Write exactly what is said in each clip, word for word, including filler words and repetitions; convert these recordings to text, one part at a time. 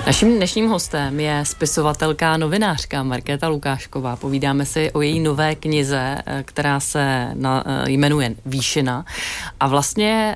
Naším dnešním hostem je spisovatelka a novinářka Markéta Lukášková. Povídáme si o její nové knize, která se na, jmenuje Výšina. A vlastně,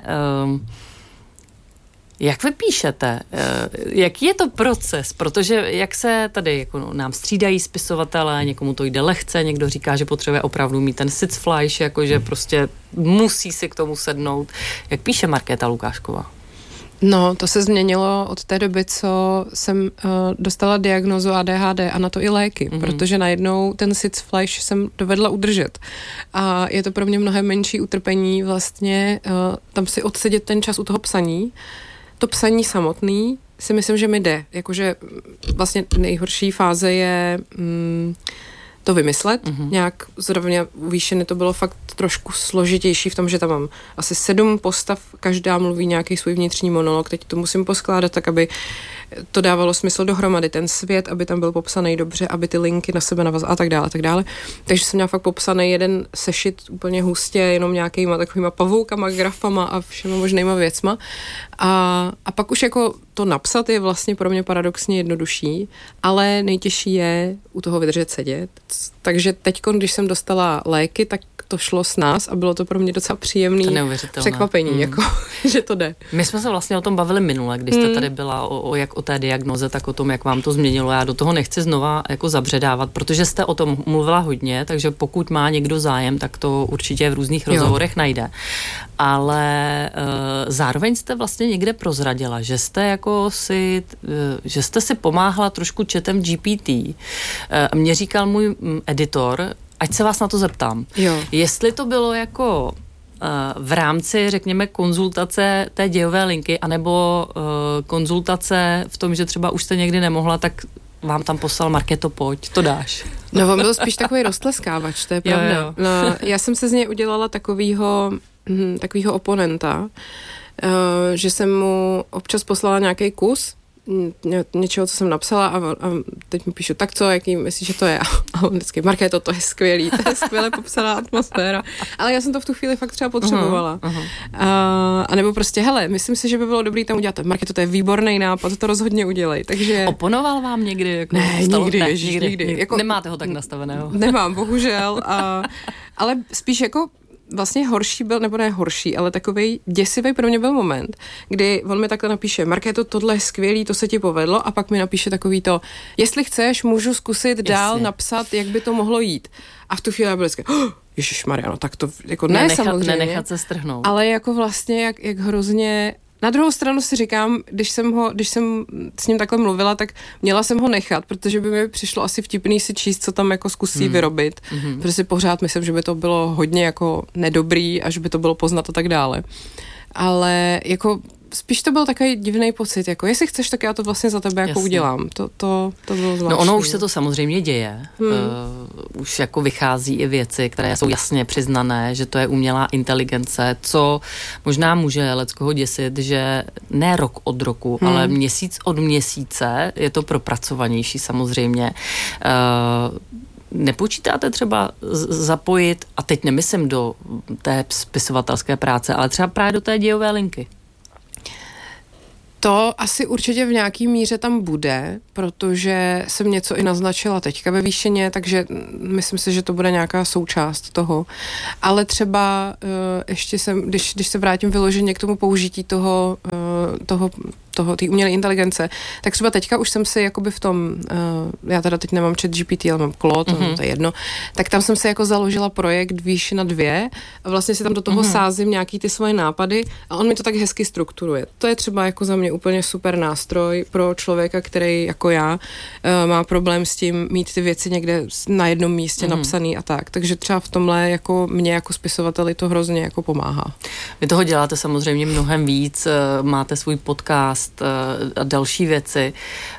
jak vy píšete? Jaký je to proces? Protože jak se tady jako nám střídají spisovatelé, někomu to jde lehce, někdo říká, že potřebuje opravdu mít ten Sitzfleisch, jakože prostě musí si k tomu sednout. Jak píše Markéta Lukášková? No, to se změnilo od té doby, co jsem uh, dostala diagnózu A D H D a na to i léky, mm-hmm. protože najednou ten Sitzfleisch jsem dovedla udržet. A je to pro mě mnohem menší utrpení vlastně uh, tam si odsedět ten čas u toho psaní. To psaní samotný si myslím, že mi jde. Jakože vlastně nejhorší fáze je mm, to vymyslet. Mm-hmm. Nějak zrovna u Výšiny to bylo fakt trošku složitější v tom, že tam mám asi sedm postav, každá mluví nějaký svůj vnitřní monolog, teď to musím poskládat tak, aby to dávalo smysl dohromady, ten svět, aby tam byl popsaný dobře, aby ty linky na sebe navazovaly a tak dále, a tak dále. Takže jsem měla fakt popsaný jeden sešit úplně hustě, jenom nějakýma takovýma pavoukama, grafama a všema možnýma věcma. A, a pak už jako to napsat je vlastně pro mě paradoxně jednodušší, ale nejtěžší je u toho vydržet sedět. Takže teď, když jsem dostala léky, tak to šlo s nás a bylo to pro mě docela příjemný překvapení, mm. jako, že to jde. My jsme se vlastně o tom bavili minule, když jste mm. tady byla o, o, jak o té diagnoze, tak o tom, jak vám to změnilo. Já do toho nechci znova jako zabředávat, protože jste o tom mluvila hodně, takže pokud má někdo zájem, tak to určitě v různých rozhovorech jo. najde. Ale uh, zároveň jste vlastně někde prozradila, že jste jako si, uh, že jste si pomáhala trošku chatem G P T. Uh, mě říkal můj um, editor, ať se vás na to zeptám. Jo. Jestli to bylo jako uh, v rámci, řekněme, konzultace té dějové linky, anebo uh, konzultace v tom, že třeba už jste někdy nemohla, tak vám tam poslal Markéto, pojď, to dáš. No, on byl spíš takový roztleskávač, to je pravda. Jo, jo. No, já jsem se z něj udělala takovýho, hm, takovýho oponenta, uh, že jsem mu občas poslala nějaký kus, Ně, něčeho, co jsem napsala a, a teď mi píšu, tak co, jaký myslíš, že to je? A on vždycky, Markéto, to je skvělý, to je skvěle popsaná atmosféra. Ale já jsem to v tu chvíli fakt třeba potřebovala. Uh-huh, uh-huh. A, a nebo prostě, hele, myslím si, že by bylo dobrý tam udělat. Markéto, to je výborný nápad, to rozhodně udělej. Takže... Oponoval vám někdy? Jako ne, stalo? nikdy, ne, ježiš, nikdy. nikdy. nikdy. Jako, nemáte ho tak nastaveného? Nemám, bohužel. A, ale spíš jako vlastně horší byl, nebo ne horší, ale takovej děsivý pro mě byl moment, kdy on mi takhle napíše, Markéto, tohle je skvělý, to se ti povedlo, a pak mi napíše takový to, jestli chceš, můžu zkusit Jasně. dál napsat, jak by to mohlo jít. A v tu chvíli já byl vždycky, oh, ježišmarja, no tak to, jako ne nenechat, samozřejmě. Nenechat se strhnout. Ale jako vlastně, jak, jak hrozně... Na druhou stranu si říkám, když jsem, ho, když jsem s ním takhle mluvila, tak měla jsem ho nechat, protože by mi přišlo asi vtipný si číst, co tam jako zkusí hmm. vyrobit, hmm. protože si pořád myslím, že by to bylo hodně jako nedobrý a že by to bylo poznat a tak dále. Ale jako spíš to byl takový divný pocit, jako jestli chceš, tak já to vlastně za tebe jako Jasně. udělám. To, to, to bylo zvláštní. No ono už se to samozřejmě děje. Hmm. Uh, už jako vychází i věci, které jsou jasně přiznané, že to je umělá inteligence, co možná může leckoho děsit, že ne rok od roku, hmm. ale měsíc od měsíce je to propracovanější samozřejmě. Uh, Nepočítáte třeba zapojit, a teď nemyslím do té spisovatelské práce, ale třeba právě do té dějové linky? To asi určitě v nějaký míře tam bude, protože jsem něco i naznačila teďka ve Výšině, takže myslím si, že to bude nějaká součást toho. Ale třeba uh, ještě jsem, když, když se vrátím vyloženě k tomu použití toho, uh, toho toho, té umělé inteligence, tak třeba teďka už jsem si jakoby v tom, uh, já teda teď nemám chat G P T, ale mám Claude, mm-hmm. to je jedno, tak tam jsem si jako založila projekt Výšina dvě a vlastně si tam do toho mm-hmm. sázím nějaký ty svoje nápady a on mi to tak hezky strukturuje. To je třeba jako za mě úplně super nástroj pro člověka, který jako já uh, má problém s tím mít ty věci někde na jednom místě mm-hmm. napsaný a tak. Takže třeba v tomhle jako mě jako spisovateli to hrozně jako pomáhá. Vy toho děláte samozřejmě mnohem víc, máte svůj podcast a další věci.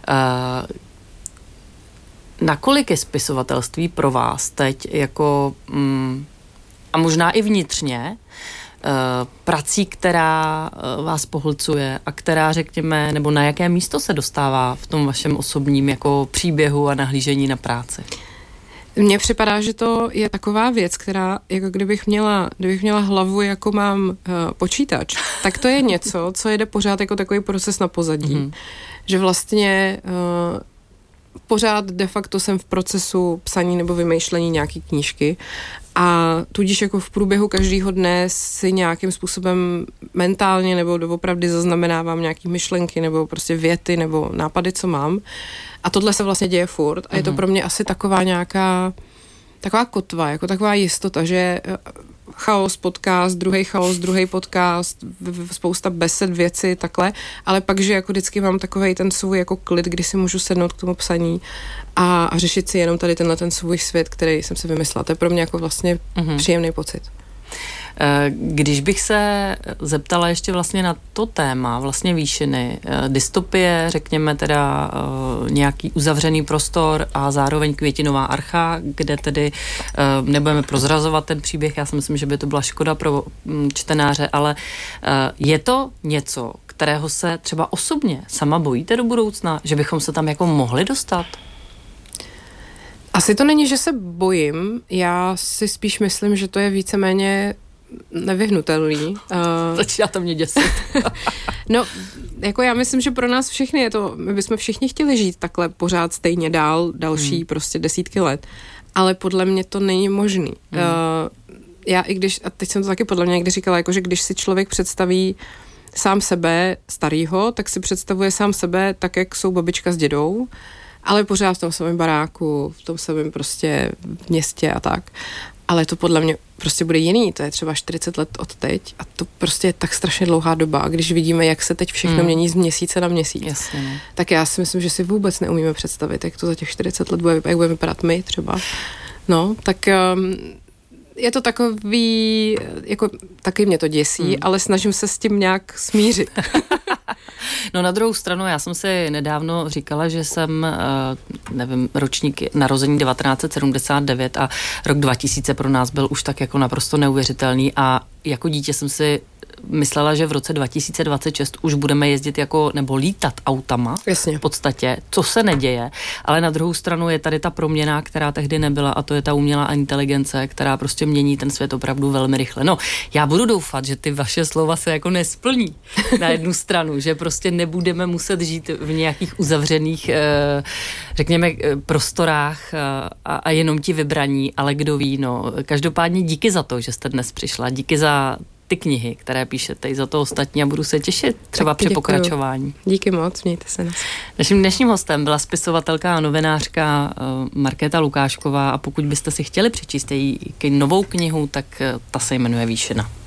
Nakolik je spisovatelství pro vás teď jako a možná i vnitřně prací, která vás pohlcuje a která, řekněme, nebo na jaké místo se dostává v tom vašem osobním jako příběhu a nahlížení na práci? Mně připadá, že to je taková věc, která, jako kdybych měla, kdybych měla hlavu, jako mám uh, počítač, tak to je něco, co jede pořád jako takový proces na pozadí. Mm-hmm. že vlastně uh, pořád de facto jsem v procesu psaní nebo vymýšlení nějaký knížky a tudíž jako v průběhu každého dne si nějakým způsobem mentálně nebo doopravdy zaznamenávám nějaký myšlenky nebo prostě věty nebo nápady, co mám. A tohle se vlastně děje furt a je to pro mě asi taková nějaká taková kotva, jako taková jistota, že chaos podcast, druhý chaos, druhý podcast, spousta besed, věci, takhle, ale pak, že jako vždycky mám takovej ten svůj jako klid, kdy si můžu sednout k tomu psaní a, a řešit si jenom tady tenhle ten svůj svět, který jsem si vymyslela. To je pro mě jako vlastně mm-hmm. příjemný pocit. Když bych se zeptala ještě vlastně na to téma, vlastně výšiny, dystopie, řekněme teda nějaký uzavřený prostor a zároveň květinová archa, kde tedy nebudeme prozrazovat ten příběh, já si myslím, že by to byla škoda pro čtenáře, ale je to něco, kterého se třeba osobně sama bojíte do budoucna, že bychom se tam jako mohli dostat? Asi to není, že se bojím, já si spíš myslím, že to je víceméně nevyhnutelný. Uh, Začíná to mě děsit. No, jako já myslím, že pro nás všechny je to, my bychom všichni chtěli žít takhle pořád stejně dál, další hmm. prostě desítky let, ale podle mě to není možný. Hmm. Uh, já i když, a teď jsem to taky podle mě někdy říkala, jako že když si člověk představí sám sebe starýho, tak si představuje sám sebe tak, jak jsou babička s dědou, ale pořád v tom samém baráku, v tom samém prostě městě a tak. Ale to podle mě prostě bude jiný, to je třeba čtyřicet let od teď a to prostě je tak strašně dlouhá doba a když vidíme, jak se teď všechno hmm. mění z měsíce na měsíc, Jasně, ne. tak já si myslím, že si vůbec neumíme představit, jak to za těch čtyřicet let bude, jak bude vypadat my třeba. No, tak um, je to takový, jako taky mě to děsí, hmm. ale snažím se s tím nějak smířit. No na druhou stranu, já jsem si nedávno říkala, že jsem, nevím, ročník narození devatenáct set sedmdesát devět a rok dva tisíce pro nás byl už tak jako naprosto neuvěřitelný a jako dítě jsem si myslela, že v roce dva tisíce dvacet šest už budeme jezdit jako, nebo lítat autama. Jasně. V podstatě, co se neděje, ale na druhou stranu je tady ta proměna, která tehdy nebyla a to je ta umělá inteligence, která prostě mění ten svět opravdu velmi rychle. No, já budu doufat, že ty vaše slova se jako nesplní na jednu stranu, že prostě nebudeme muset žít v nějakých uzavřených, řekněme, prostorách a jenom ti vybraní, ale kdo ví, no. Každopádně díky za to, že jste dnes přišla, díky za ty knihy, které píšete, i za to ostatní a budu se těšit třeba tak při děkuju. Pokračování. Díky moc, mějte se nás. Naším dnešním hostem byla spisovatelka a novinářka Markéta Lukášková a pokud byste si chtěli přečíst její novou knihu, tak ta se jmenuje Výšina.